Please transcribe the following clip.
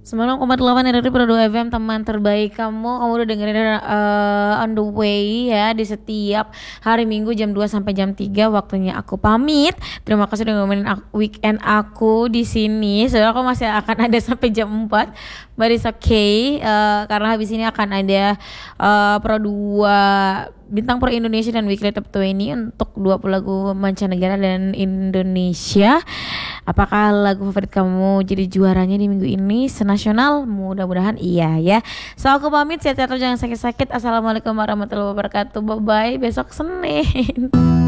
9,8 RRI Pro 2 FM, teman terbaik kamu udah dengerin on the way ya di setiap hari Minggu jam 2 sampai jam 3 waktunya aku pamit. Terima kasih udah ngomenin weekend aku di sini. Soalnya aku masih akan ada sampai jam 4. But it's okay karena habis ini akan ada Pro 2 Bintang Pro Indonesia dan Weekly Top 20 untuk 20 lagu mancanegara dan Indonesia. Apakah lagu favorit kamu jadi juaranya di minggu ini senasional? Mudah-mudahan iya ya. So aku pamit, sehat-sehat jangan sakit-sakit. Assalamualaikum warahmatullahi wabarakatuh. Bye bye, besok Senin.